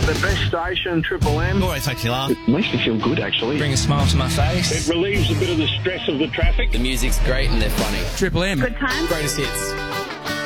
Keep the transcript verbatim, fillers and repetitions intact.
The best station, Triple M. Always makes you laugh. It makes me feel good, actually. Bring a smile to my face. It relieves a bit of the stress of the traffic. The music's great and they're funny. Triple M. Good times. Greatest hits.